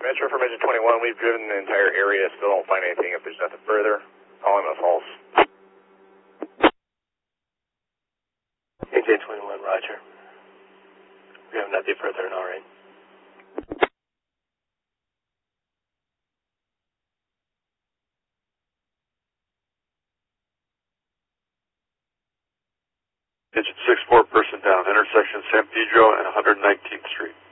Metro Information 21, we've driven the entire area, still don't find anything. If there's nothing further, calling us false. AJ 21, roger. We have nothing further in our end. Engine 6-4, person down, intersection San Pedro and 119th Street.